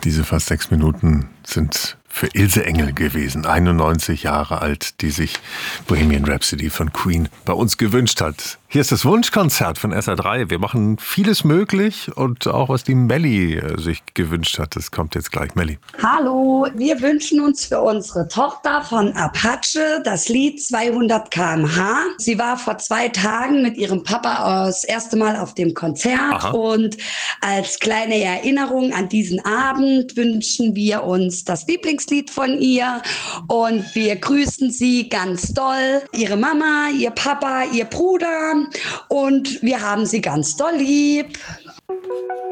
Diese fast 6 Minuten sind für Ilse Engel gewesen, 91 Jahre alt, die sich Bohemian Rhapsody von Queen bei uns gewünscht hat. Hier ist das Wunschkonzert von SR3. Wir machen vieles möglich und auch was die Melli sich gewünscht hat. Das kommt jetzt gleich. Melli. Hallo, wir wünschen uns für unsere Tochter von Apache das Lied 200 km/h. Sie war vor 2 Tagen mit ihrem Papa das erste Mal auf dem Konzert. Aha. Und als kleine Erinnerung an diesen Abend wünschen wir uns das Lieblingslied von ihr und wir grüßen sie ganz doll. Ihre Mama, ihr Papa, ihr Bruder und wir haben sie ganz doll lieb.